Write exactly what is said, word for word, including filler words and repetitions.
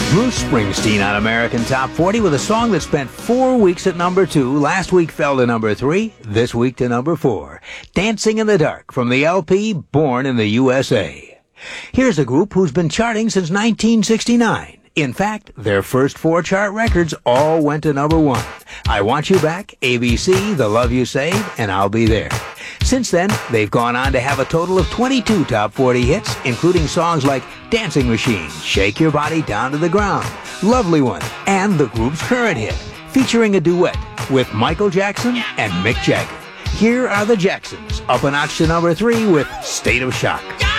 Bruce Springsteen on American Top forty with a song that spent four weeks at number two. Last week fell to number three. This week to number four. Dancing in the Dark from the L P Born in the U S A. Here's a group who's been charting since nineteen sixty-nine. In fact, their first four chart records all went to number one. I Want You Back, A B C, The Love You Save, and I'll Be There. Since then, they've gone on to have a total of twenty-two top forty hits, including songs like Dancing Machine, Shake Your Body Down to the Ground, Lovely One, and the group's current hit, featuring a duet with Michael Jackson and Mick Jagger. Here are the Jacksons, up a notch to number three with State of Shock.